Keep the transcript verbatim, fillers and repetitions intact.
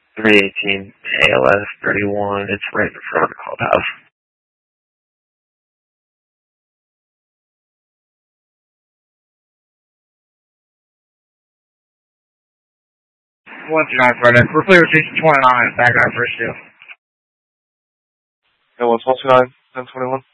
three eighteen A L S thirty-one. It's right in front of the clubhouse. one two nine, Friday. We're clear with station twenty-nine, back on first two. Yeah, one two nine, ten twenty-one.